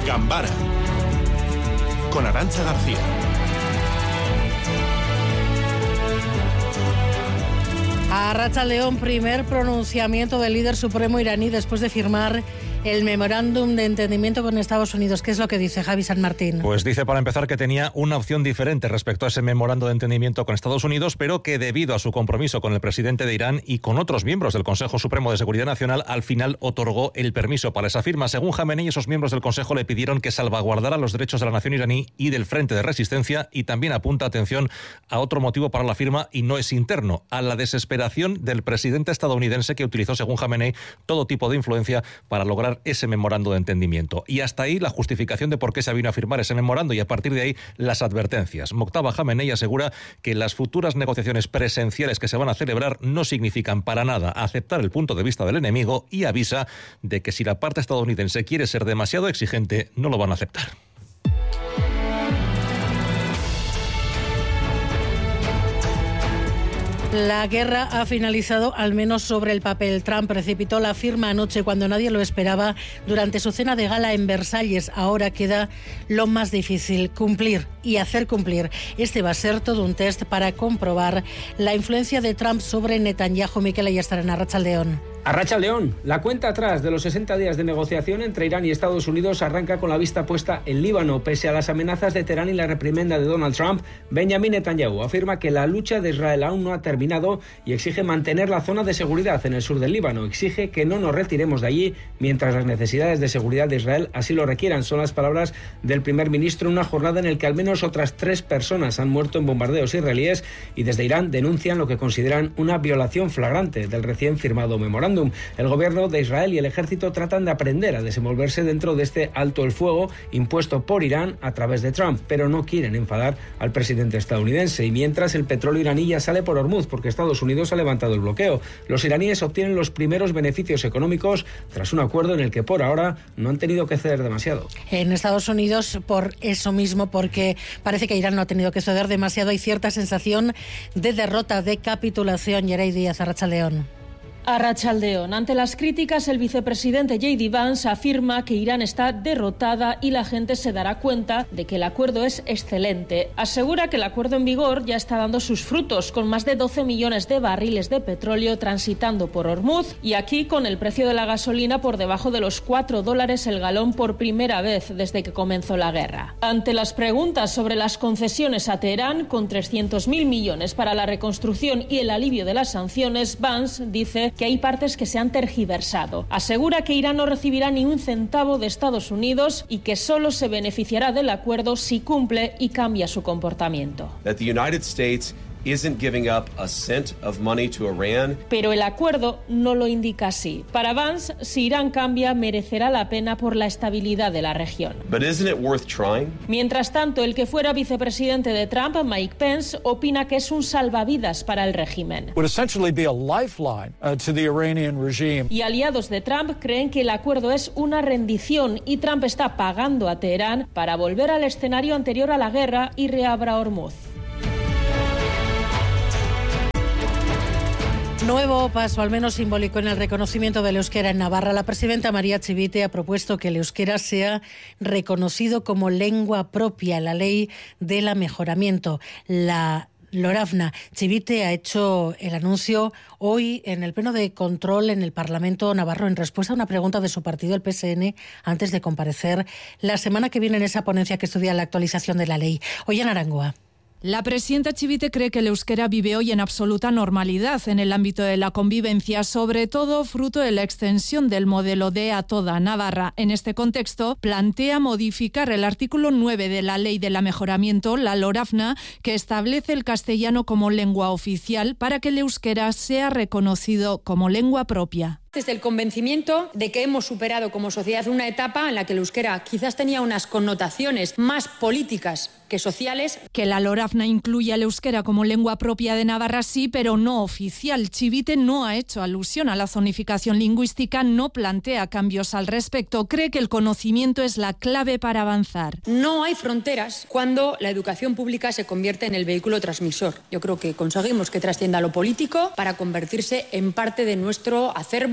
Gambara con Arantxa García. Arratsaldeon, primer pronunciamiento del líder supremo iraní después de firmar el memorándum de entendimiento con Estados Unidos. ¿Qué es lo que dice Javi San Martín? Pues dice, para empezar, que tenía una opción diferente respecto a ese memorándum de entendimiento con Estados Unidos, pero que debido a su compromiso con el presidente de Irán y con otros miembros del Consejo Supremo de Seguridad Nacional, al final otorgó el permiso para esa firma. Según Jamenei, esos miembros del Consejo le pidieron que salvaguardara los derechos de la nación iraní y del Frente de Resistencia, y también apunta atención a otro motivo para la firma, y no es interno, a la desesperación del presidente estadounidense, que utilizó, según Jamenei, todo tipo de influencia para lograr ese memorando de entendimiento. Y hasta ahí la justificación de por qué se vino a firmar ese memorando, y a partir de ahí las advertencias. Mojtaba Jamenei asegura que las futuras negociaciones presenciales que se van a celebrar no significan para nada aceptar el punto de vista del enemigo, y avisa de que si la parte estadounidense quiere ser demasiado exigente, no lo van a aceptar. La guerra ha finalizado, al menos sobre el papel. Trump precipitó la firma anoche cuando nadie lo esperaba durante su cena de gala en Versalles. Ahora queda lo más difícil: cumplir y hacer cumplir. Este va a ser todo un test para comprobar la influencia de Trump sobre Netanyahu. Mikel Ayestarán, Arratsaldeon. Arratsaldeon, la cuenta atrás de los 60 días de negociación entre Irán y Estados Unidos arranca con la vista puesta en Líbano. Pese a las amenazas de Teherán y la reprimenda de Donald Trump, Benjamin Netanyahu afirma que la lucha de Israel aún no ha terminado y exige mantener la zona de seguridad en el sur del Líbano. Exige que no nos retiremos de allí mientras las necesidades de seguridad de Israel así lo requieran. Son las palabras del primer ministro en una jornada en la que al menos otras 3 personas han muerto en bombardeos israelíes, y desde Irán denuncian lo que consideran una violación flagrante del recién firmado memorándum. El gobierno de Israel y el ejército tratan de aprender a desenvolverse dentro de este alto el fuego impuesto por Irán a través de Trump, pero no quieren enfadar al presidente estadounidense. Y mientras, el petróleo iraní ya sale por Hormuz porque Estados Unidos ha levantado el bloqueo. Los iraníes obtienen los primeros beneficios económicos tras un acuerdo en el que por ahora no han tenido que ceder demasiado. En Estados Unidos, por eso mismo, porque parece que Irán no ha tenido que ceder demasiado, hay cierta sensación de derrota, de capitulación. Yeray Díaz, Arratsaldeon. Arratsaldeon. Ante las críticas, el vicepresidente J.D. Vance afirma que Irán está derrotada y la gente se dará cuenta de que el acuerdo es excelente. Asegura que el acuerdo en vigor ya está dando sus frutos, con más de 12 millones de barriles de petróleo transitando por Hormuz, y aquí con el precio de la gasolina por debajo de los $4 el galón por primera vez desde que comenzó la guerra. Ante las preguntas sobre las concesiones a Teherán, con 300.000 millones para la reconstrucción y el alivio de las sanciones, Vance dice que hay partes que se han tergiversado. Asegura que Irán no recibirá ni un centavo de Estados Unidos y que solo se beneficiará del acuerdo si cumple y cambia su comportamiento. That the United States isn't giving up a cent of money to Iran. Pero el acuerdo no lo indica así. Para Vance, si Irán cambia, merecerá la pena por la estabilidad de la región. But isn't it worth trying? Mientras tanto, el que fuera vicepresidente de Trump, Mike Pence, opina que es un salvavidas para el régimen. Would essentially be a lifeline to the Iranian regime. Y aliados de Trump creen que el acuerdo es una rendición y Trump está pagando a Teherán para volver al escenario anterior a la guerra y reabra Hormuz. Nuevo paso, al menos simbólico, en el reconocimiento del euskera en Navarra. La presidenta María Chivite ha propuesto que el euskera sea reconocido como lengua propia en la ley del mejoramiento, la LORAFNA. Chivite ha hecho el anuncio hoy en el pleno de control en el Parlamento navarro en respuesta a una pregunta de su partido, el PSN, antes de comparecer la semana que viene en esa ponencia que estudia la actualización de la ley. Hoy en Arangoa. La presidenta Chivite cree que el euskera vive hoy en absoluta normalidad en el ámbito de la convivencia, sobre todo fruto de la extensión del modelo D a toda Navarra. En este contexto, plantea modificar el artículo 9 de la Ley del Mejoramiento, la LORAFNA, que establece el castellano como lengua oficial para que el euskera sea reconocido como lengua propia. Desde el convencimiento de que hemos superado como sociedad una etapa en la que el euskera quizás tenía unas connotaciones más políticas que sociales. Que la LORAFNA incluya el euskera como lengua propia de Navarra sí, pero no oficial. Chivite no ha hecho alusión a la zonificación lingüística, no plantea cambios al respecto. Cree que el conocimiento es la clave para avanzar. No hay fronteras cuando la educación pública se convierte en el vehículo transmisor. Yo creo que conseguimos que trascienda lo político para convertirse en parte de nuestro acervo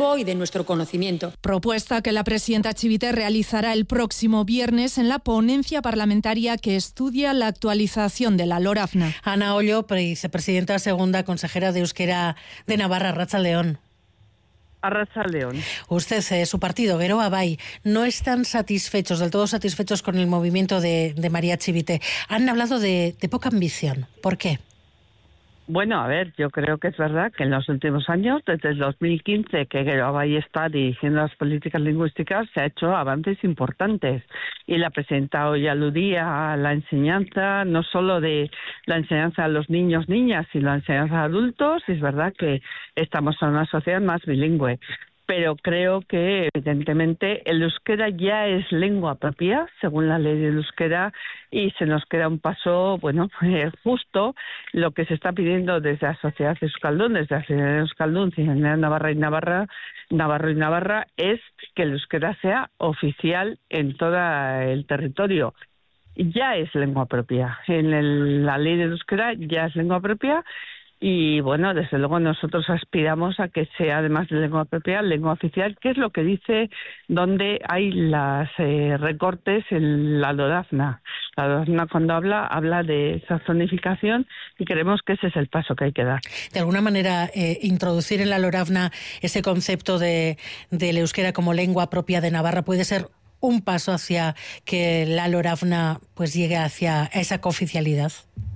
tiempo y de nuestro conocimiento. Propuesta que la presidenta Chivite realizará el próximo viernes en la ponencia parlamentaria que estudia la actualización de la LORAFNA. Ana Ollo, vicepresidenta segunda consejera de Euskera de Navarra, Arratsaldeon. Arratsaldeon. Usted, su partido, Geroa Bai, no están del todo satisfechos con el movimiento de María Chivite. Han hablado de poca ambición. ¿Por qué? Bueno, a ver, yo creo que es verdad que en los últimos años, desde el 2015, que Geroa Bai está dirigiendo las políticas lingüísticas, se ha hecho avances importantes. Y la presidenta hoy aludía a la enseñanza, no solo de la enseñanza a los niños, niñas, sino la enseñanza a adultos. Y es verdad que estamos en una sociedad más bilingüe. Pero creo que, evidentemente, el euskera ya es lengua propia, según la ley del euskera, y se nos queda un paso, justo. Lo que se está pidiendo desde la sociedad euskaldun, desde la ciudadanía euskaldun, ciudadanía Navarro y Navarra, es que el euskera sea oficial en todo el territorio. Ya es lengua propia. En la ley del euskera ya es lengua propia. Y bueno, desde luego nosotros aspiramos a que sea, además de lengua propia, lengua oficial, que es lo que dice donde hay los recortes en la LORAFNA. La LORAFNA cuando habla de esa zonificación y creemos que ese es el paso que hay que dar. De alguna manera, introducir en la LORAFNA ese concepto del euskera como lengua propia de Navarra puede ser un paso hacia que la LORAFNA pues llegue hacia esa cooficialidad.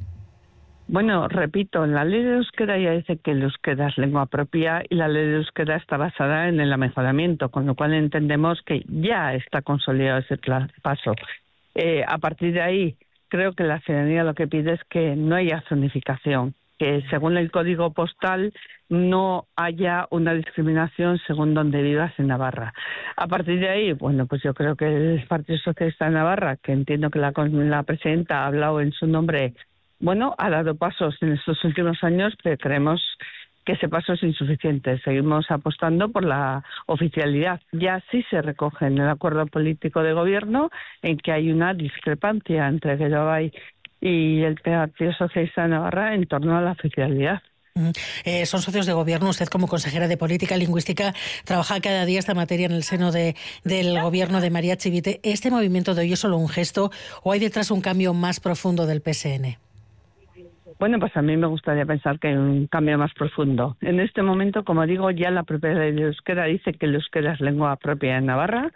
Bueno, repito, en la ley de euskera ya dice que el euskera es lengua propia y la ley de euskera está basada en el amejoramiento, con lo cual entendemos que ya está consolidado ese paso. A partir de ahí, creo que la ciudadanía lo que pide es que no haya zonificación, que según el código postal no haya una discriminación según donde vivas en Navarra. A partir de ahí, bueno, pues yo creo que el Partido Socialista de Navarra, que entiendo que la presidenta ha hablado en su nombre, ha dado pasos en estos últimos años, pero creemos que ese paso es insuficiente. Seguimos apostando por la oficialidad. Ya sí se recoge en el acuerdo político de gobierno en que hay una discrepancia entre Geroa Bai y el Partido Socialista de Navarra en torno a la oficialidad. Son socios de gobierno. Usted, como consejera de Política Lingüística, trabaja cada día esta materia en el seno del gobierno de María Chivite. ¿Este movimiento de hoy es solo un gesto o hay detrás un cambio más profundo del PSN? Bueno, pues a mí me gustaría pensar que hay un cambio más profundo. En este momento, como digo, ya la propia ley de euskera dice que el euskera es lengua propia en Navarra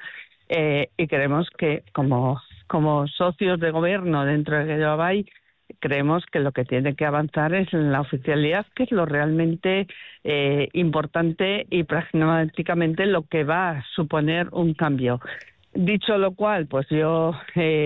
y creemos que como socios de gobierno dentro de Geroa Bai, creemos que lo que tiene que avanzar es en la oficialidad, que es lo realmente importante y prácticamente lo que va a suponer un cambio. Dicho lo cual, pues yo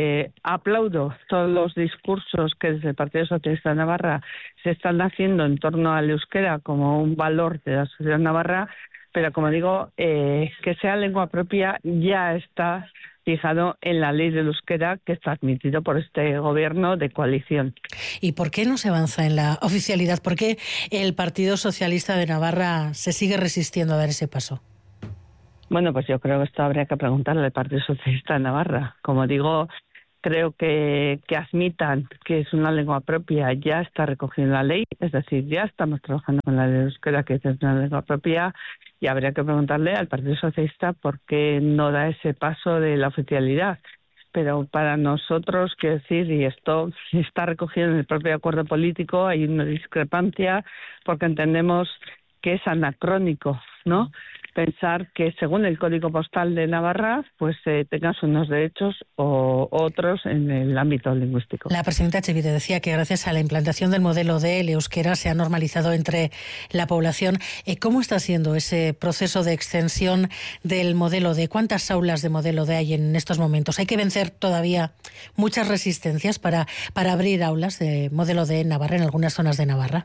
aplaudo todos los discursos que desde el Partido Socialista de Navarra se están haciendo en torno al euskera como un valor de la sociedad navarra, pero como digo, que sea lengua propia ya está fijado en la ley del euskera que está admitido por este gobierno de coalición. ¿Y por qué no se avanza en la oficialidad? ¿Por qué el Partido Socialista de Navarra se sigue resistiendo a dar ese paso? Bueno, pues yo creo que esto habría que preguntarle al Partido Socialista de Navarra. Como digo, creo que admitan que es una lengua propia ya está recogido en la ley, es decir, ya estamos trabajando con la ley de euskera, que es una lengua propia, y habría que preguntarle al Partido Socialista por qué no da ese paso de la oficialidad. Pero para nosotros, quiero decir, y esto está recogido en el propio acuerdo político, hay una discrepancia porque entendemos que es anacrónico, ¿no? Pensar que según el Código Postal de Navarra, pues tengas unos derechos o otros en el ámbito lingüístico. La presidenta Chivite decía que gracias a la implantación del modelo D, el euskera se ha normalizado entre la población. ¿Cómo está siendo ese proceso de extensión del modelo D? ¿Cuántas aulas de modelo D hay en estos momentos? ¿Hay que vencer todavía muchas resistencias para abrir aulas de modelo D en Navarra, en algunas zonas de Navarra?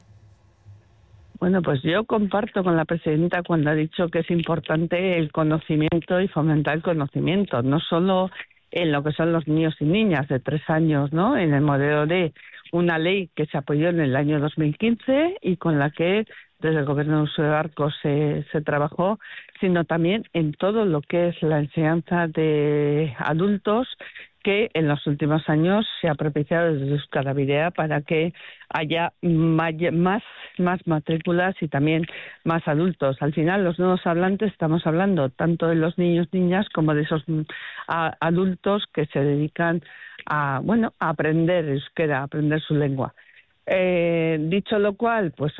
Bueno, pues yo comparto con la presidenta cuando ha dicho que es importante el conocimiento y fomentar el conocimiento, no solo en lo que son los niños y niñas de 3 años, ¿no? En el modelo de una ley que se apoyó en el año 2015 y con la que desde el gobierno de Uso de Barcos se trabajó, sino también en todo lo que es la enseñanza de adultos que en los últimos años se ha propiciado desde Euskara Bidea para que haya más matrículas y también más adultos. Al final, los nuevos hablantes, estamos hablando tanto de los niños, niñas, como de esos adultos que se dedican a aprender euskera, a aprender su lengua. Dicho lo cual, pues...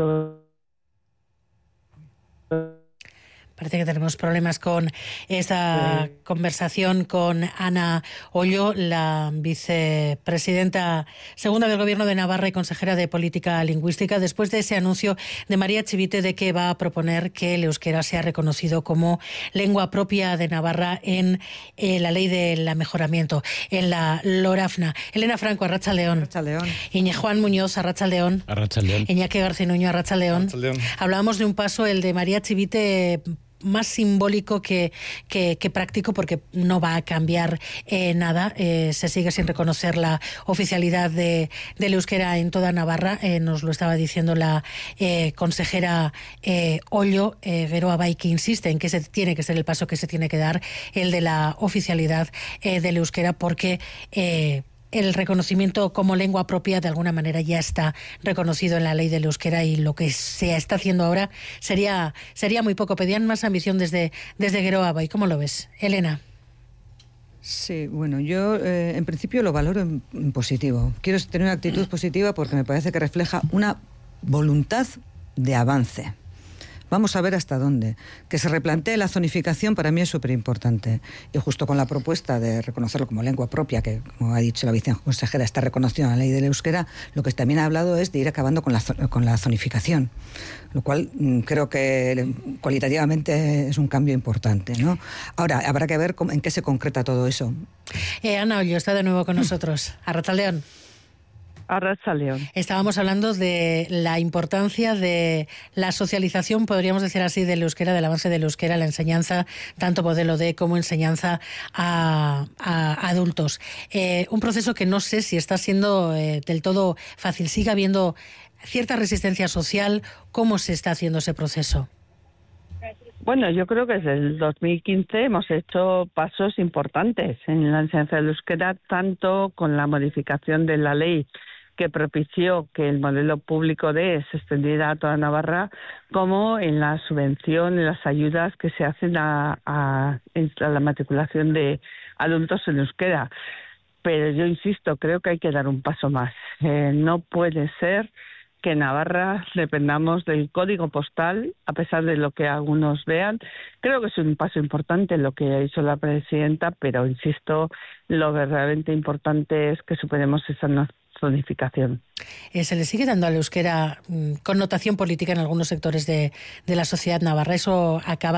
Parece que tenemos problemas con esta conversación con Ana Ollo, la vicepresidenta segunda del Gobierno de Navarra y consejera de Política Lingüística, después de ese anuncio de María Chivite de que va a proponer que el euskera sea reconocido como lengua propia de Navarra en la ley del mejoramiento, en la LORAFNA. Elena Franco, Arratsaldeon. Arratsaldeon. Juan Muñoz, Arratsaldeon. Arratsaldeon. Iñaki Garcinuño, Arratsaldeon. Hablábamos de un paso, el de María Chivite, más simbólico que práctico, porque no va a cambiar nada. Se sigue sin reconocer la oficialidad del euskera en toda Navarra. Nos lo estaba diciendo la consejera Ollo, Geroa Bai, que insiste en que ese tiene que ser el paso que se tiene que dar, el de la oficialidad del euskera, porque el reconocimiento como lengua propia de alguna manera ya está reconocido en la ley del euskera, y lo que se está haciendo ahora sería muy poco. Pedían más ambición desde Geroa Bai. ¿Cómo lo ves, Elena? Sí, bueno, yo en principio lo valoro en positivo. Quiero tener una actitud positiva porque me parece que refleja una voluntad de avance. Vamos a ver hasta dónde. Que se replantee la zonificación para mí es súper importante. Y justo con la propuesta de reconocerlo como lengua propia, que, como ha dicho la viceconsejera, está reconocido en la ley del euskera, lo que también ha hablado es de ir acabando con la zonificación. Lo cual creo que cualitativamente es un cambio importante, ¿no? Ahora, habrá que ver en qué se concreta todo eso. Ana Ollo está de nuevo con nosotros. Arratsaldeon. Estábamos hablando de la importancia de la socialización, podríamos decir así, del euskera, del avance del euskera, la enseñanza, tanto modelo D como enseñanza a adultos. Un proceso que no sé si está siendo del todo fácil. Sigue habiendo cierta resistencia social. ¿Cómo se está haciendo ese proceso? Bueno, yo creo que desde el 2015 hemos hecho pasos importantes en la enseñanza del euskera, tanto con la modificación de la ley que propició que el modelo público D se extendiera a toda Navarra, como en la subvención, en las ayudas que se hacen a la matriculación de adultos en euskera. Pero yo insisto, creo que hay que dar un paso más. No puede ser que en Navarra dependamos del código postal, a pesar de lo que algunos vean. Creo que es un paso importante lo que ha dicho la presidenta, pero insisto, lo verdaderamente importante es que superemos esa zonificación. Se le sigue dando al euskera connotación política en algunos sectores de la sociedad navarra. Eso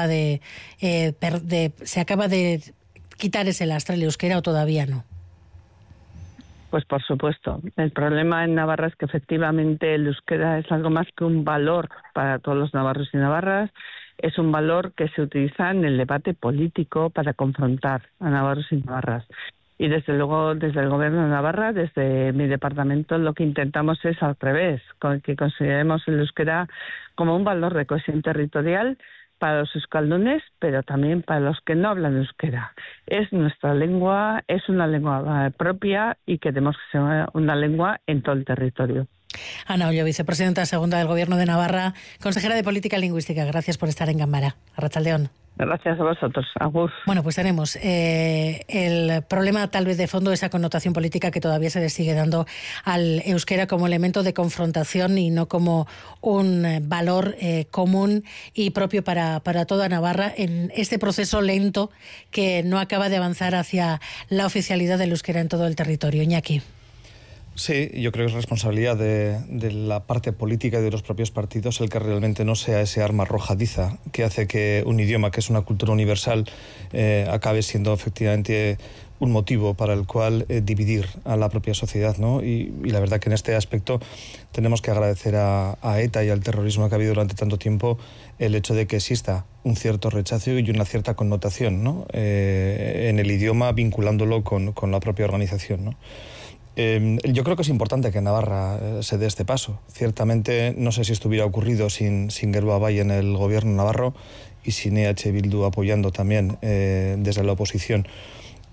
se acaba de quitar ese lastre al euskera, ¿o todavía no? Pues por supuesto. El problema en Navarra es que efectivamente el euskera es algo más que un valor para todos los navarros y navarras. Es un valor que se utiliza en el debate político para confrontar a navarros y navarras. Y desde luego, desde el Gobierno de Navarra, desde mi departamento, lo que intentamos es al revés, que consideremos el euskera como un valor de cohesión territorial para los euskaldunes, pero también para los que no hablan euskera. Es nuestra lengua, es una lengua propia y queremos que sea una lengua en todo el territorio. Ana Ollo, vicepresidenta segunda del Gobierno de Navarra, consejera de Política Lingüística. Gracias por estar en Gambara. Arratsaldeon. Gracias a vosotros. Agur. Bueno, pues tenemos el problema tal vez de fondo, esa connotación política que todavía se le sigue dando al euskera como elemento de confrontación y no como un valor común y propio para toda Navarra en este proceso lento que no acaba de avanzar hacia la oficialidad del euskera en todo el territorio. Iñaki. Sí, yo creo que es responsabilidad de la parte política y de los propios partidos el que realmente no sea ese arma arrojadiza que hace que un idioma, que es una cultura universal, acabe siendo efectivamente un motivo para el cual dividir a la propia sociedad, ¿no? Y la verdad que en este aspecto tenemos que agradecer a ETA y al terrorismo que ha habido durante tanto tiempo el hecho de que exista un cierto rechazo y una cierta connotación, ¿no? En el idioma, vinculándolo con la propia organización, ¿no? Yo creo que es importante que Navarra se dé este paso. Ciertamente, no sé si esto hubiera ocurrido sin Geroa Bai en el gobierno navarro y sin EH Bildu apoyando también desde la oposición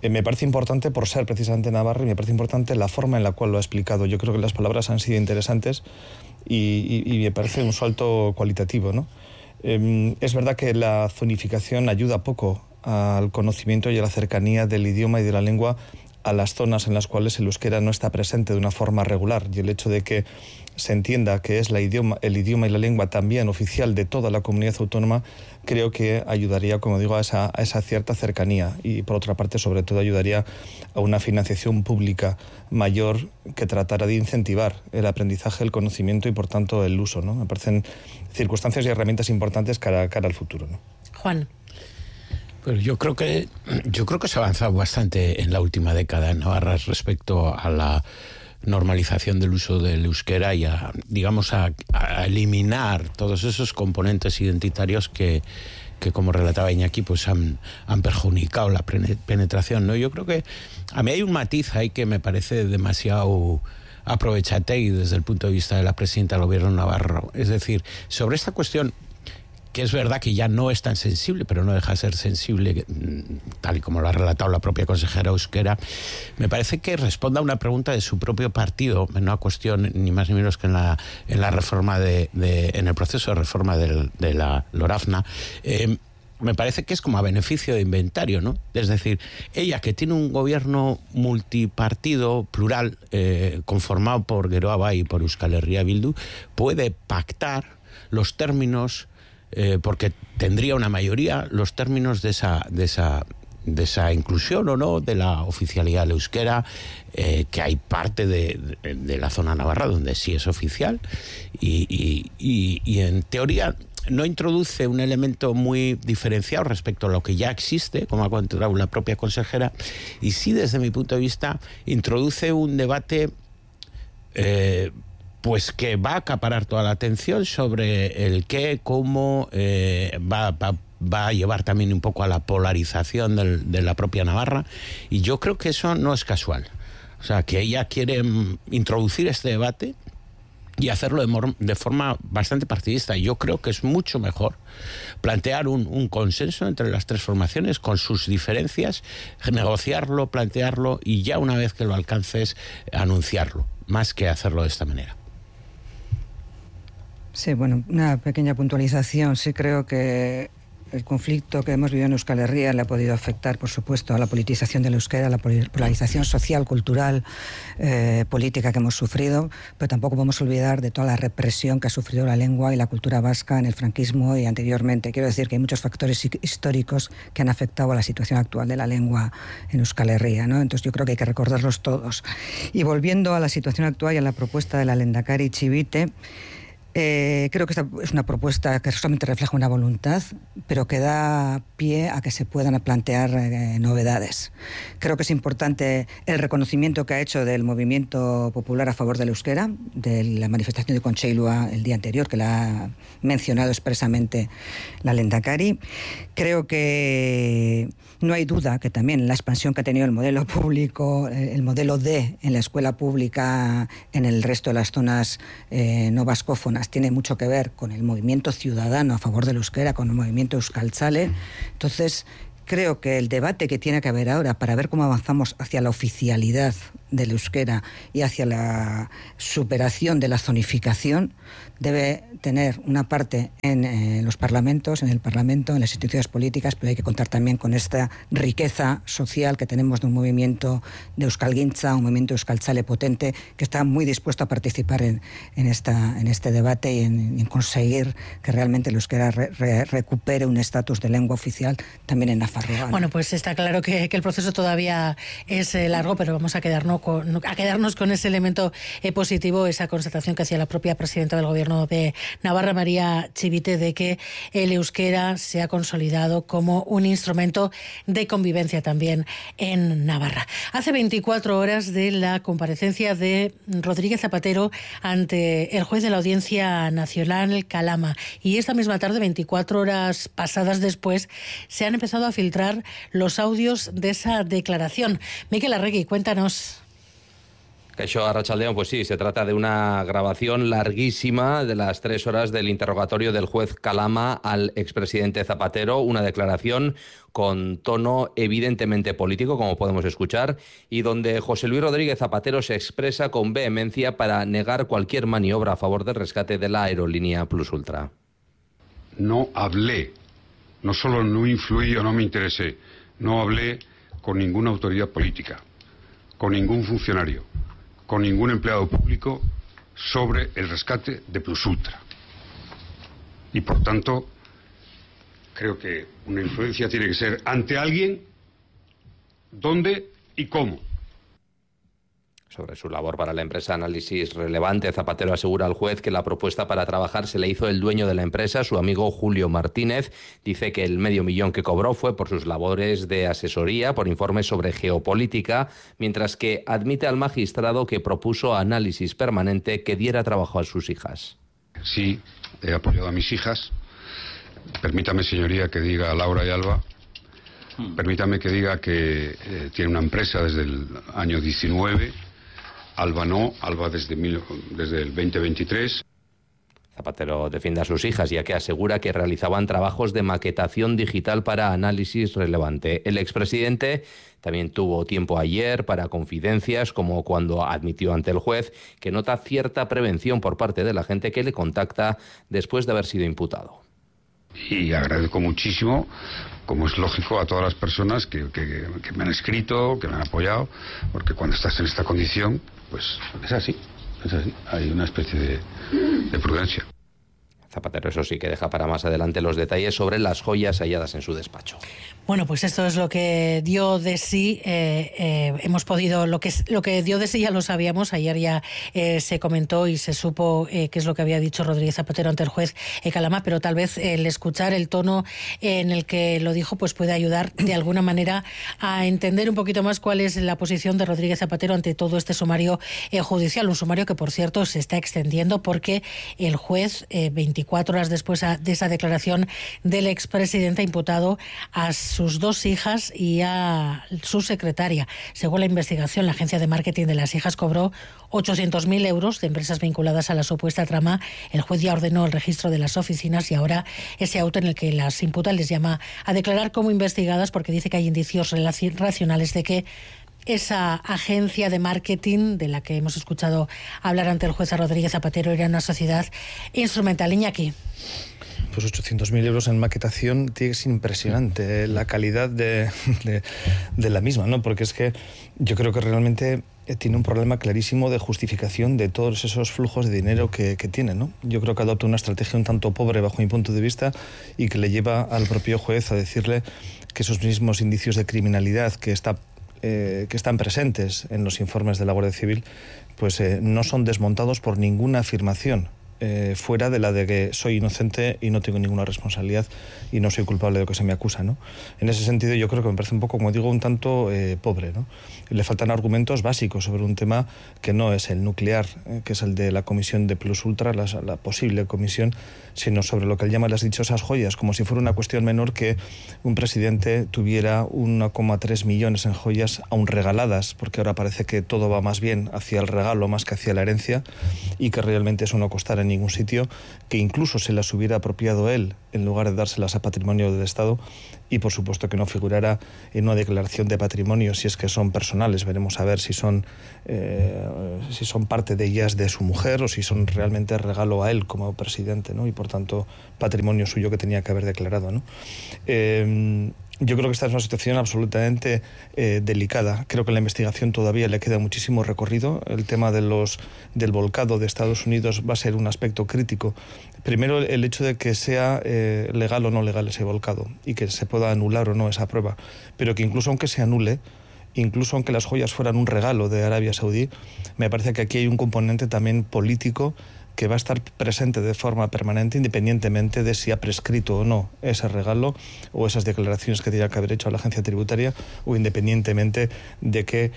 Me parece importante por ser precisamente navarro y me parece importante la forma en la cual lo ha explicado. Yo creo que las palabras han sido interesantes y me parece un salto cualitativo, ¿no? Es verdad que la zonificación ayuda poco al conocimiento y a la cercanía del idioma y de la lengua a las zonas en las cuales el euskera no está presente de una forma regular, y el hecho de que se entienda que es el idioma y la lengua también oficial de toda la comunidad autónoma, creo que ayudaría, como digo, a esa cierta cercanía, y por otra parte sobre todo ayudaría a una financiación pública mayor que tratara de incentivar el aprendizaje, el conocimiento y por tanto el uso, ¿no? Me parecen circunstancias y herramientas importantes cara al futuro, ¿no? Juan. Pues yo creo que se ha avanzado bastante en la última década en Navarra respecto a la normalización del uso del euskera y a eliminar todos esos componentes identitarios que como relataba Iñaki, pues han perjudicado la penetración, ¿no? Yo creo que a mí hay un matiz ahí que me parece demasiado aprovechate desde el punto de vista de la presidenta del gobierno navarro. Es decir, sobre esta cuestión, que es verdad que ya no es tan sensible, pero no deja de ser sensible, tal y como lo ha relatado la propia consejera euskera, me parece que responde a una pregunta de su propio partido, en una cuestión ni más ni menos que en la reforma en el proceso de reforma de la LORAFNA. Me parece que es como a beneficio de inventario, ¿no? Es decir, ella, que tiene un gobierno multipartido, plural, conformado por Geroa Bai y por Euskal Herria Bildu, puede pactar los términos, porque tendría una mayoría, los términos de esa inclusión o no de la oficialidad del euskera, que hay parte de la zona navarra donde sí es oficial y en teoría no introduce un elemento muy diferenciado respecto a lo que ya existe, como ha contado la propia consejera, y sí, desde mi punto de vista, introduce un debate pues que va a acaparar toda la atención sobre el qué, cómo, va a llevar también un poco a la polarización de la propia Navarra, y yo creo que eso no es casual. O sea, que ella quiere introducir este debate y hacerlo de forma bastante partidista. Yo creo que es mucho mejor plantear un consenso entre las tres formaciones con sus diferencias, negociarlo, plantearlo y ya una vez que lo alcances, anunciarlo, más que hacerlo de esta manera. Sí, bueno, una pequeña puntualización. Sí creo que el conflicto que hemos vivido en Euskal Herria le ha podido afectar, por supuesto, a la politización del euskera, a la polarización social, cultural, política que hemos sufrido, pero tampoco podemos olvidar de toda la represión que ha sufrido la lengua y la cultura vasca en el franquismo y anteriormente. Quiero decir que hay muchos factores históricos que han afectado a la situación actual de la lengua en Euskal Herria, ¿no? Entonces yo creo que hay que recordarlos todos. Y volviendo a la situación actual y a la propuesta de la Lehendakari Chivite, creo que esta es una propuesta que solamente refleja una voluntad, pero que da pie a que se puedan plantear novedades. Creo que es importante el reconocimiento que ha hecho del movimiento popular a favor del euskera, de la manifestación de Kontseilua el día anterior, que la ha mencionado expresamente la Lehendakari. Creo que no hay duda que también la expansión que ha tenido el modelo público, el modelo D en la escuela pública en el resto de las zonas no vascófonas, tiene mucho que ver con el movimiento ciudadano a favor del euskera, con el movimiento euskaltzale. Entonces, creo que el debate que tiene que haber ahora para ver cómo avanzamos hacia la oficialidad del euskera y hacia la superación de la zonificación debe tener una parte en los parlamentos, en el Parlamento, en las instituciones políticas, pero hay que contar también con esta riqueza social que tenemos de un movimiento de euskalgintza, un movimiento euskaltzale potente, que está muy dispuesto a participar en este debate y en conseguir que realmente el euskera recupere un estatus de lengua oficial también en Nafarroa, ¿no? Bueno, pues está claro que el proceso todavía es largo, pero vamos a quedarnos con ese elemento positivo, esa constatación que hacía la propia presidenta del Gobierno de Navarra, María Chivite, de que el euskera se ha consolidado como un instrumento de convivencia también en Navarra. Hace 24 horas de la comparecencia de Rodríguez Zapatero ante el juez de la Audiencia Nacional, Calama, y esta misma tarde, 24 horas pasadas después, se han empezado a filtrar los audios de esa declaración. Miquel Arregui, cuéntanos. Kaixo, Arratsaldeon, pues sí, se trata de una grabación larguísima de las 3 horas del interrogatorio del juez Calama al expresidente Zapatero, una declaración con tono evidentemente político, como podemos escuchar, y donde José Luis Rodríguez Zapatero se expresa con vehemencia para negar cualquier maniobra a favor del rescate de la aerolínea Plus Ultra. No hablé, no solo no influí o no me interesé, no hablé con ninguna autoridad política, con ningún funcionario, con ningún empleado público sobre el rescate de Plus Ultra. Y por tanto, creo que una influencia tiene que ser ante alguien, dónde y cómo. Sobre su labor para la empresa Análisis Relevante, Zapatero asegura al juez que la propuesta para trabajar se le hizo el dueño de la empresa, su amigo Julio Martínez. Dice que el $500,000 que cobró fue por sus labores de asesoría, por informes sobre geopolítica, mientras que admite al magistrado que propuso a Análisis Permanente que diera trabajo a sus hijas. Sí, he apoyado a mis hijas. Permítame, señoría, que diga a Laura y Alba. Permítame que diga que tiene una empresa desde el año 19. Alba no, Alba desde el 2023. Zapatero defiende a sus hijas, ya que asegura que realizaban trabajos de maquetación digital para Análisis Relevante. El expresidente también tuvo tiempo ayer para confidencias, como cuando admitió ante el juez que nota cierta prevención por parte de la gente que le contacta después de haber sido imputado. Y agradezco muchísimo, como es lógico, a todas las personas que me han escrito, que me han apoyado, porque cuando estás en esta condición, pues es así. Hay una especie de prudencia. Zapatero, eso sí, que deja para más adelante los detalles sobre las joyas halladas en su despacho. Bueno, pues esto es lo que dio de sí. Hemos podido, lo que dio de sí ya lo sabíamos. Ayer ya se comentó y se supo qué es lo que había dicho Rodríguez Zapatero ante el juez Calama, pero tal vez el escuchar el tono en el que lo dijo pues puede ayudar de alguna manera a entender un poquito más cuál es la posición de Rodríguez Zapatero ante todo este sumario judicial. Un sumario que, por cierto, se está extendiendo porque el juez, 24 horas después de esa declaración del expresidente, ha imputado a sus 2 hijas y a su secretaria. Según la investigación, la agencia de marketing de las hijas cobró 800.000 euros de empresas vinculadas a la supuesta trama. El juez ya ordenó el registro de las oficinas y ahora ese auto en el que las imputa les llama a declarar como investigadas porque dice que hay indicios racionales de que esa agencia de marketing de la que hemos escuchado hablar ante el juez a Rodríguez Zapatero era una sociedad instrumental. Iñaki. Pues 800.000 euros en maquetación es impresionante, la calidad de la misma, ¿no? Porque es que yo creo que realmente tiene un problema clarísimo de justificación de todos esos flujos de dinero que tiene, ¿no? Yo creo que adopta una estrategia un tanto pobre bajo mi punto de vista y que le lleva al propio juez a decirle que esos mismos indicios de criminalidad que están presentes en los informes de la Guardia Civil pues no son desmontados por ninguna afirmación fuera de la de que soy inocente y no tengo ninguna responsabilidad y no soy culpable de lo que se me acusa, ¿no? En ese sentido yo creo que me parece un poco, como digo, un tanto pobre, ¿no? Le faltan argumentos básicos sobre un tema que no es el nuclear, que es el de la comisión de Plus Ultra, la posible comisión, sino sobre lo que él llama las dichosas joyas, como si fuera una cuestión menor que un presidente tuviera 1,3 millones en joyas aún regaladas, porque ahora parece que todo va más bien hacia el regalo más que hacia la herencia y que realmente eso no costara en ningún sitio, que incluso se las hubiera apropiado él en lugar de dárselas a patrimonio del Estado y por supuesto que no figurara en una declaración de patrimonio si es que son personales. Veremos a ver si son parte de ellas de su mujer o si son realmente regalo a él como presidente, ¿no? Y por tanto patrimonio suyo que tenía que haber declarado, ¿no? Yo creo que esta es una situación absolutamente delicada. Creo que en la investigación todavía le queda muchísimo recorrido. El tema del volcado de Estados Unidos va a ser un aspecto crítico. Primero, el hecho de que sea legal o no legal ese volcado y que se pueda anular o no esa prueba. Pero que incluso aunque se anule, incluso aunque las joyas fueran un regalo de Arabia Saudí, me parece que aquí hay un componente también político que va a estar presente de forma permanente independientemente de si ha prescrito o no ese regalo o esas declaraciones que tenía que haber hecho a la agencia tributaria o independientemente de que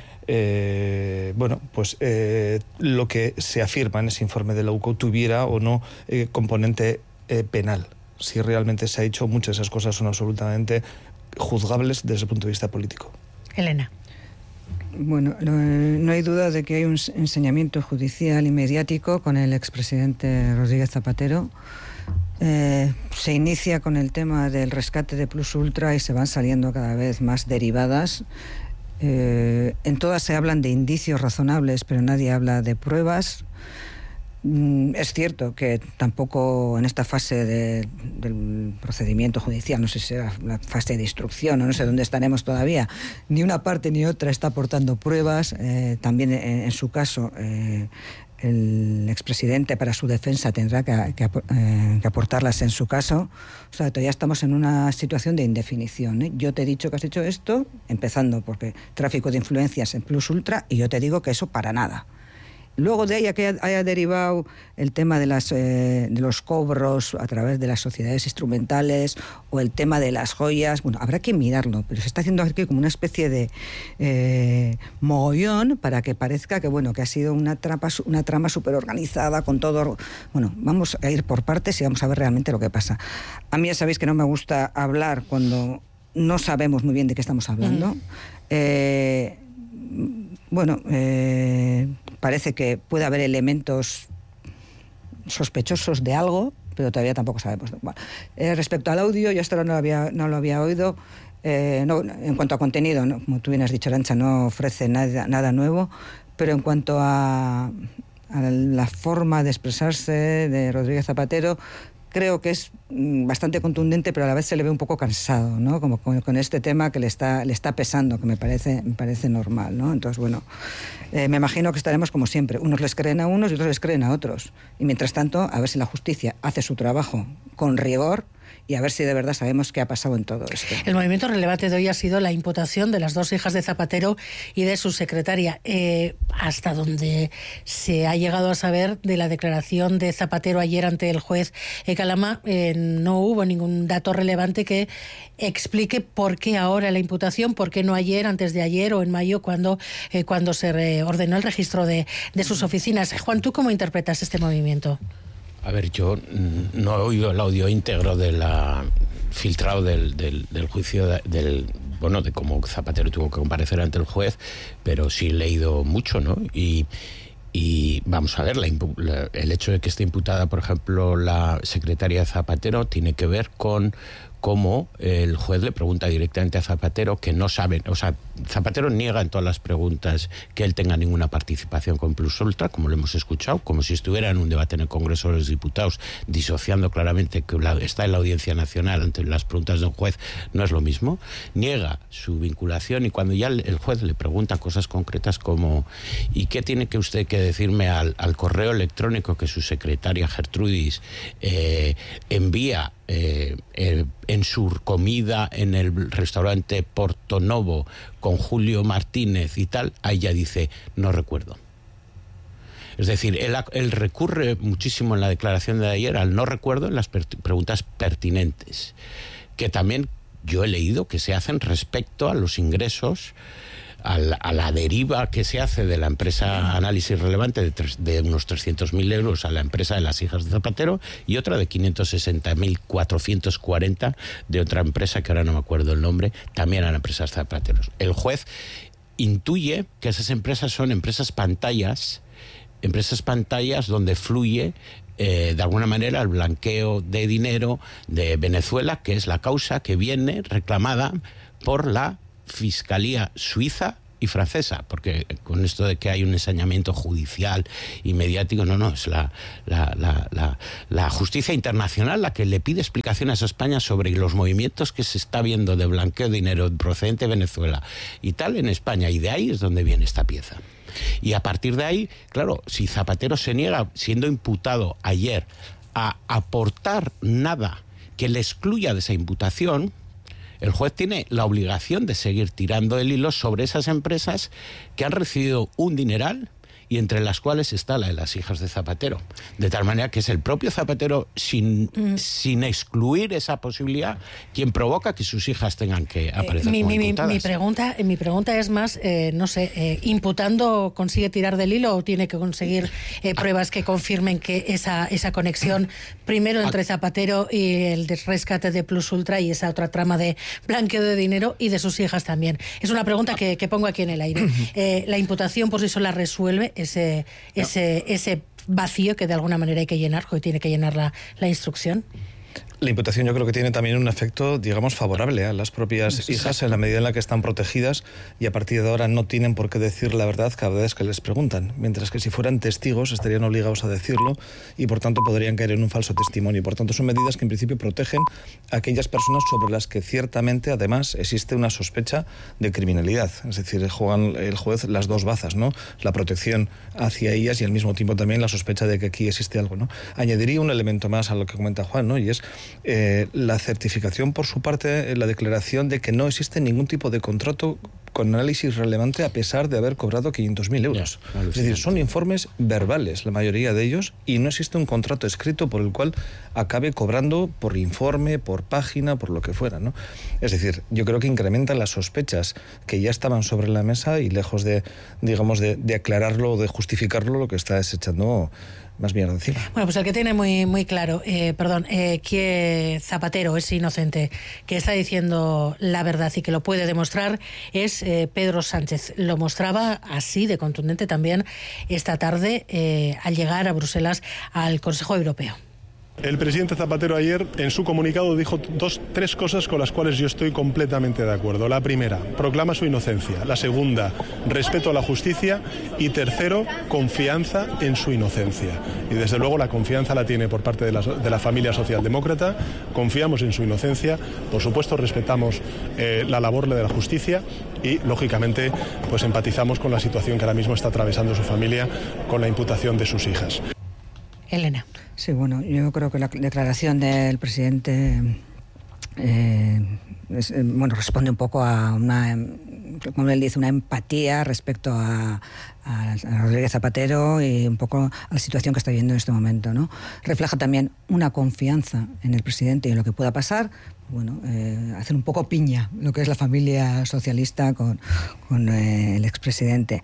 lo que se afirma en ese informe de la UCO tuviera o no componente penal. Si realmente se ha hecho, muchas de esas cosas son absolutamente juzgables desde el punto de vista político. Elena. Bueno, no hay duda de que hay un ensañamiento judicial y mediático con el expresidente Rodríguez Zapatero. Se inicia con el tema del rescate de Plus Ultra y se van saliendo cada vez más derivadas. En todas se hablan de indicios razonables, pero nadie habla de pruebas. Es cierto que tampoco en esta fase del procedimiento judicial, no sé si será la fase de instrucción o no sé dónde estaremos todavía, ni una parte ni otra está aportando pruebas. También en su caso el expresidente para su defensa tendrá que aportarlas en su caso. O sea, todavía estamos en una situación de indefinición, ¿eh? Yo te he dicho que has hecho esto, empezando porque tráfico de influencias en Plus Ultra, y yo te digo que eso para nada. Luego de ahí a que haya derivado el tema de los cobros a través de las sociedades instrumentales o el tema de las joyas, bueno, habrá que mirarlo, pero se está haciendo aquí como una especie de mogollón para que parezca que, bueno, que ha sido una trama súper organizada con todo. Bueno, vamos a ir por partes y vamos a ver realmente lo que pasa. A mí ya sabéis que no me gusta hablar cuando no sabemos muy bien de qué estamos hablando. Bueno, parece que puede haber elementos sospechosos de algo, pero todavía tampoco sabemos. Bueno, respecto al audio, yo hasta ahora no lo había oído. En cuanto a contenido, ¿no? Como tú bien has dicho, Arantxa, no ofrece nada nuevo, pero en cuanto a la forma de expresarse de Rodríguez Zapatero, creo que es bastante contundente, pero a la vez se le ve un poco cansado, ¿no? Como con este tema que le está pesando, que me parece normal, ¿no? Entonces, bueno, me imagino que estaremos como siempre. Unos les creen a unos y otros les creen a otros. Y mientras tanto, a ver si la justicia hace su trabajo con rigor y a ver si de verdad sabemos qué ha pasado en todo esto. El movimiento relevante de hoy ha sido la imputación de las dos hijas de Zapatero y de su secretaria. Hasta donde se ha llegado a saber de la declaración de Zapatero ayer ante el juez Calama, no hubo ningún dato relevante que explique por qué ahora la imputación, por qué no ayer, antes de ayer o en mayo, cuando se ordenó el registro de sus oficinas. Juan, ¿tú cómo interpretas este movimiento? A ver, yo no he oído el audio íntegro de filtrado del juicio de cómo Zapatero tuvo que comparecer ante el juez, pero sí he leído mucho, ¿no? Y vamos a ver, el hecho de que esté imputada, por ejemplo, la secretaria de Zapatero tiene que ver con cómo el juez le pregunta directamente a Zapatero que no sabe, o sea, Zapatero niega en todas las preguntas que él tenga ninguna participación con Plus Ultra, como lo hemos escuchado, como si estuviera en un debate en el Congreso de los Diputados, disociando claramente que está en la Audiencia Nacional ante las preguntas de un juez, no es lo mismo. Niega su vinculación y cuando ya el juez le pregunta cosas concretas como ¿y qué tiene que usted que decirme al correo electrónico que su secretaria Gertrudis envía en su comida en el restaurante Porto Novo con Julio Martínez y tal? Ahí ya dice, no recuerdo. Es decir, él recurre muchísimo en la declaración de ayer al no recuerdo en las preguntas pertinentes, que también yo he leído que se hacen respecto a los ingresos, a la deriva que se hace de la empresa Análisis Relevante de unos 300.000 euros a la empresa de las hijas de Zapatero y otra de 560.440 de otra empresa que ahora no me acuerdo el nombre, también a la empresa de Zapatero. El juez intuye que esas empresas son empresas pantallas donde fluye de alguna manera el blanqueo de dinero de Venezuela, que es la causa que viene reclamada por la Fiscalía suiza y francesa, porque con esto de que hay un ensañamiento judicial y mediático, no, es la justicia internacional la que le pide explicaciones a España sobre los movimientos que se está viendo de blanqueo de dinero procedente de Venezuela y tal en España, y de ahí es donde viene esta pieza. Y a partir de ahí, claro, si Zapatero se niega, siendo imputado ayer, a aportar nada que le excluya de esa imputación, el juez tiene la obligación de seguir tirando el hilo sobre esas empresas que han recibido un dineral y entre las cuales está la de las hijas de Zapatero. De tal manera que es el propio Zapatero, sin excluir esa posibilidad, quien provoca que sus hijas tengan que aparecer como imputadas. Mi pregunta es más, ¿imputando consigue tirar del hilo o tiene que conseguir pruebas que confirmen que esa conexión, primero entre Zapatero y el rescate de Plus Ultra y esa otra trama de blanqueo de dinero y de sus hijas también? Es una pregunta que pongo aquí en el aire. ¿La imputación por sí sola resuelve ese vacío que de alguna manera hay que llenar, que tiene que llenar la instrucción? La imputación yo creo que tiene también un efecto, digamos, favorable a las propias hijas en la medida en la que están protegidas y a partir de ahora no tienen por qué decir la verdad cada vez que les preguntan, mientras que si fueran testigos estarían obligados a decirlo y por tanto podrían caer en un falso testimonio. Por tanto son medidas que en principio protegen a aquellas personas sobre las que ciertamente además existe una sospecha de criminalidad. Es decir, juegan el juez las dos bazas, ¿no? La protección hacia ellas y al mismo tiempo también la sospecha de que aquí existe algo, ¿no? Añadiría un elemento más a lo que comenta Juan, ¿no? Y es la certificación por su parte, la declaración de que no existe ningún tipo de contrato con análisis relevante a pesar de haber cobrado 500.000 euros. Es decir, son informes verbales, la mayoría de ellos, y no existe un contrato escrito por el cual acabe cobrando por informe, por página, por lo que fuera, ¿no? Es decir, yo creo que incrementan las sospechas que ya estaban sobre la mesa y lejos de, digamos, de aclararlo o de justificarlo, lo que está es echando más mierda encima. Bueno, pues el que tiene muy claro, que Zapatero es inocente, que está diciendo la verdad y que lo puede demostrar, es Pedro Sánchez. Lo mostraba así de contundente también esta tarde al llegar a Bruselas al Consejo Europeo. El presidente Zapatero ayer en su comunicado dijo tres cosas con las cuales yo estoy completamente de acuerdo. La primera, proclama su inocencia. La segunda, respeto a la justicia. Y tercero, confianza en su inocencia. Y desde luego la confianza la tiene por parte de la familia socialdemócrata. Confiamos en su inocencia. Por supuesto respetamos la labor de la justicia y lógicamente pues empatizamos con la situación que ahora mismo está atravesando su familia con la imputación de sus hijas. Elena. Sí, bueno, yo creo que la declaración del presidente responde un poco a una, como él dice, una empatía respecto a Rodríguez Zapatero y un poco a la situación que está viviendo en este momento, ¿no? Refleja también una confianza en el presidente y en lo que pueda pasar. Bueno, hacer un poco piña lo que es la familia socialista con el expresidente.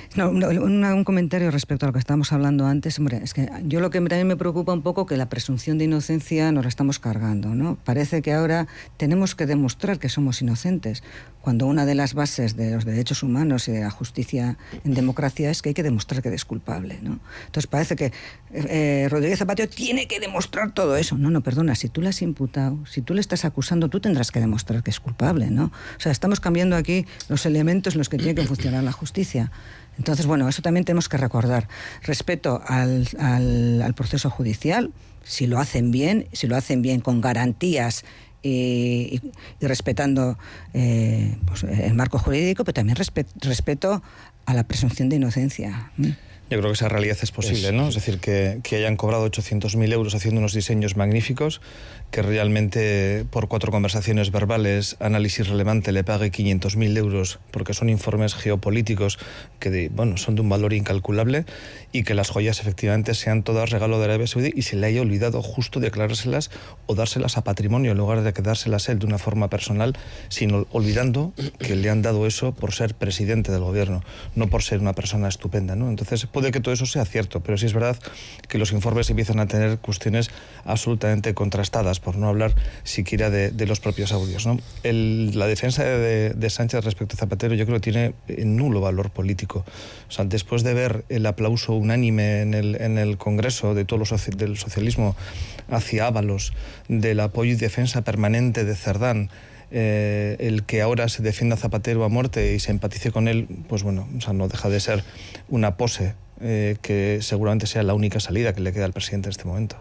Un comentario respecto a lo que estábamos hablando antes. Hombre, es que yo lo que también me preocupa un poco que la presunción de inocencia nos la estamos cargando, ¿no? Parece que ahora tenemos que demostrar que somos inocentes, cuando una de las bases de los derechos humanos y de la justicia en democracia es que hay que demostrar que eres culpable, ¿no? Entonces parece que Rodríguez Zapatero tiene que demostrar todo eso. No, perdona, si tú le has imputado, si tú le estás acusando, tú tendrás que demostrar que es culpable, ¿no? O sea, estamos cambiando aquí los elementos en los que tiene que funcionar la justicia. Entonces, bueno, eso también tenemos que recordar. Respeto al proceso judicial, si lo hacen bien con garantías y respetando pues, el marco jurídico, pero también respeto a la presunción de inocencia. Yo creo que esa realidad es posible, ¿no? Es decir, que hayan cobrado 800.000 euros haciendo unos diseños magníficos, que realmente por 4 conversaciones verbales, análisis relevante, le pague 500.000 euros porque son informes geopolíticos que son de un valor incalculable, y que las joyas efectivamente sean todas regalo de Arabia Saudí y se le haya olvidado justo declarárselas o dárselas a patrimonio en lugar de quedárselas él de una forma personal, sino olvidando que le han dado eso por ser presidente del gobierno, no por ser una persona estupenda, ¿no? Entonces puede que todo eso sea cierto, pero sí es verdad que los informes empiezan a tener cuestiones absolutamente contrastadas, por no hablar siquiera de los propios audios, ¿no? La defensa de Sánchez respecto a Zapatero yo creo que tiene nulo valor político. O sea, después de ver el aplauso unánime en el Congreso de todos del socialismo hacia Ábalos, del apoyo y defensa permanente de Cerdán, el que ahora se defienda a Zapatero a muerte y se empatice con él, pues bueno, o sea, no deja de ser una pose que seguramente sea la única salida que le queda al presidente en este momento.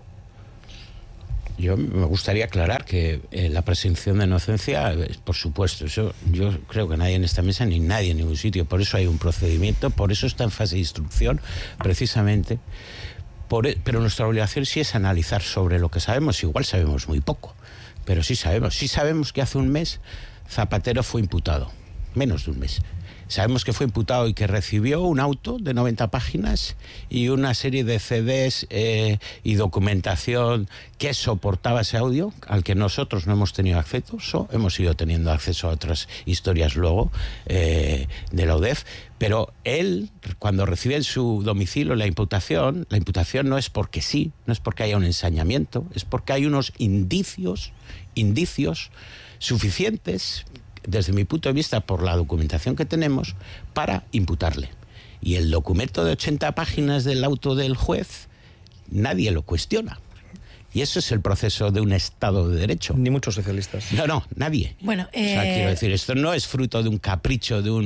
Yo me gustaría aclarar que la presunción de inocencia, por supuesto, eso yo creo que nadie en esta mesa, ni nadie en ningún sitio, por eso hay un procedimiento, por eso está en fase de instrucción, precisamente. Pero nuestra obligación sí es analizar sobre lo que sabemos. Igual sabemos muy poco, pero sí sabemos. Sí sabemos que hace un mes Zapatero fue imputado, menos de un mes. Sabemos que fue imputado y que recibió un auto de 90 páginas y una serie de CDs y documentación que soportaba ese audio, al que nosotros no hemos tenido acceso, hemos ido teniendo acceso a otras historias luego de la UDEF, pero él, cuando recibe en su domicilio la imputación no es porque sí, no es porque haya un ensañamiento, es porque hay unos indicios suficientes, desde mi punto de vista, por la documentación que tenemos, para imputarle. Y el documento de 80 páginas del auto del juez, nadie lo cuestiona. Y eso es el proceso de un Estado de Derecho. Ni muchos socialistas. No, nadie. Bueno, o sea, quiero decir, esto no es fruto de un capricho de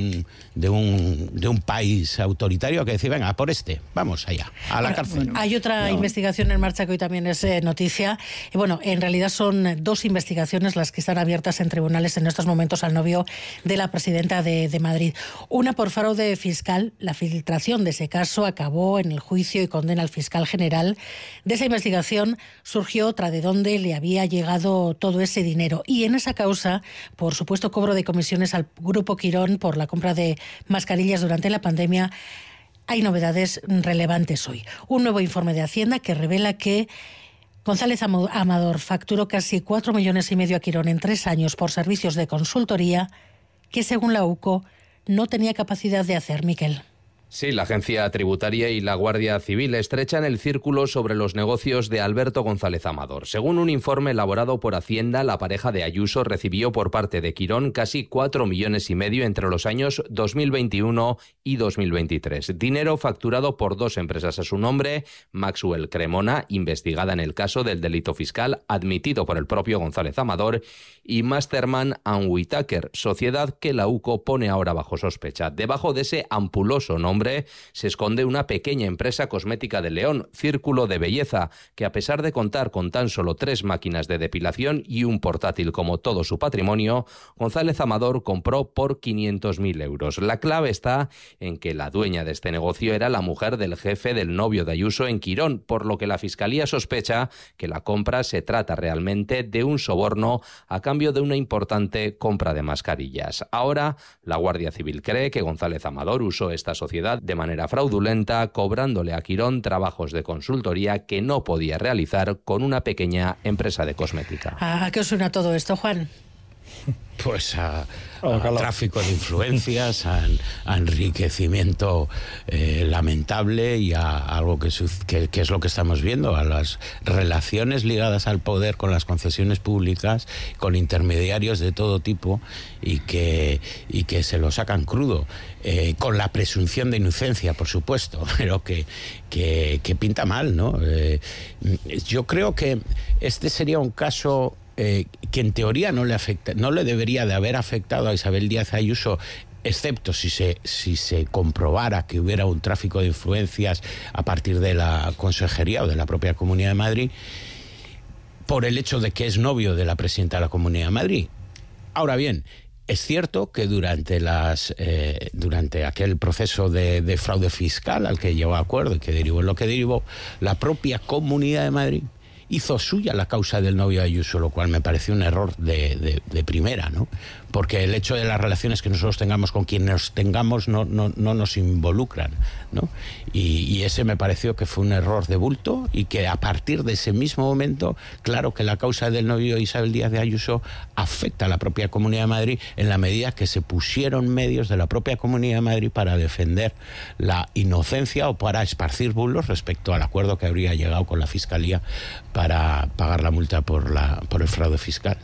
un país autoritario que dice, venga, por vamos allá, a la cárcel. Hay otra investigación en marcha que hoy también es noticia. Bueno, en realidad son 2 investigaciones las que están abiertas en tribunales en estos momentos al novio de la presidenta de Madrid. Una por fraude fiscal. La filtración de ese caso acabó en el juicio y condena al fiscal general. De esa investigación surgió otra de dónde le había llegado todo ese dinero. Y en esa causa, por supuesto cobro de comisiones al Grupo Quirón por la compra de mascarillas durante la pandemia, hay novedades relevantes hoy. Un nuevo informe de Hacienda que revela que González Amador facturó casi 4,5 millones a Quirón en 3 años por servicios de consultoría que, según la UCO, no tenía capacidad de hacer. Miquel. Sí, la Agencia Tributaria y la Guardia Civil estrechan el círculo sobre los negocios de Alberto González Amador. Según un informe elaborado por Hacienda, la pareja de Ayuso recibió por parte de Quirón casi 4,5 millones entre los años 2021 y 2023. Dinero facturado por 2 empresas a su nombre, Maxwell Cremona, investigada en el caso del delito fiscal admitido por el propio González Amador, y Masterman & Whitaker, sociedad que la UCO pone ahora bajo sospecha. Debajo de ese ampuloso nombre se esconde una pequeña empresa cosmética de León, Círculo de Belleza, que a pesar de contar con tan solo 3 máquinas de depilación y un portátil como todo su patrimonio, González Amador compró por 500.000 euros. La clave está en que la dueña de este negocio era la mujer del jefe del novio de Ayuso en Quirón, por lo que la Fiscalía sospecha que la compra se trata realmente de un soborno a cambio de una importante compra de mascarillas. Ahora, la Guardia Civil cree que González Amador usó esta sociedad de manera fraudulenta, cobrándole a Quirón trabajos de consultoría que no podía realizar con una pequeña empresa de cosmética. ¿A qué os suena todo esto, Juan? Pues a tráfico de influencias, a enriquecimiento lamentable y a algo que es lo que estamos viendo, a las relaciones ligadas al poder con las concesiones públicas, con intermediarios de todo tipo y que se lo sacan crudo, con la presunción de inocencia, por supuesto, pero que pinta mal, ¿no? Yo creo que este sería un caso que en teoría no le debería de haber afectado a Isabel Díaz Ayuso, excepto si se comprobara que hubiera un tráfico de influencias a partir de la Consejería o de la propia Comunidad de Madrid, por el hecho de que es novio de la presidenta de la Comunidad de Madrid. Ahora bien, es cierto que durante aquel proceso de fraude fiscal al que llegó a acuerdo y que derivó en lo que derivó, la propia Comunidad de Madrid hizo suya la causa del novio de Ayuso, lo cual me pareció un error de primera, ¿no? Porque el hecho de las relaciones que nosotros tengamos con quienes nos tengamos no nos involucran, ¿no? Y ese me pareció que fue un error de bulto y que a partir de ese mismo momento, claro que la causa del novio de Isabel Díaz de Ayuso afecta a la propia Comunidad de Madrid en la medida que se pusieron medios de la propia Comunidad de Madrid para defender la inocencia o para esparcir bulos respecto al acuerdo que habría llegado con la Fiscalía para pagar la multa por el fraude fiscal.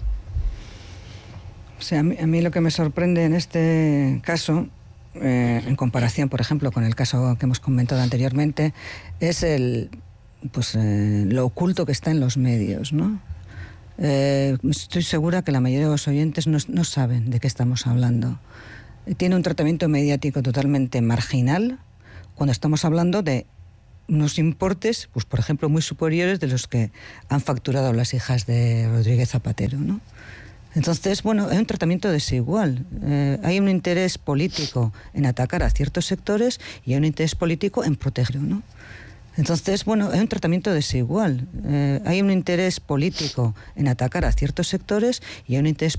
O sea, a mí lo que me sorprende en este caso, en comparación, por ejemplo, con el caso que hemos comentado anteriormente, es lo oculto que está en los medios, ¿no? Estoy segura que la mayoría de los oyentes no saben de qué estamos hablando. Tiene un tratamiento mediático totalmente marginal cuando estamos hablando de unos importes, pues por ejemplo, muy superiores de los que han facturado las hijas de Rodríguez Zapatero, ¿no? Entonces, bueno, hay un tratamiento desigual. Hay un interés político en atacar a ciertos sectores y hay un interés político en protegerlo, ¿no? Entonces, bueno, hay un tratamiento desigual. Hay un interés político en atacar a ciertos sectores y hay un interés